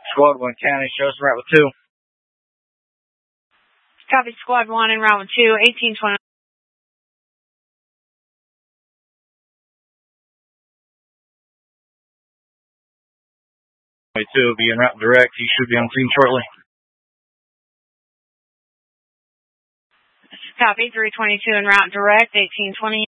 Squad 1 County, shows route with 2. Copy, Squad 1 en route with 2, 1820. 22 will be en route direct. He should be on scene shortly. Copy, 322 en route direct, 1820.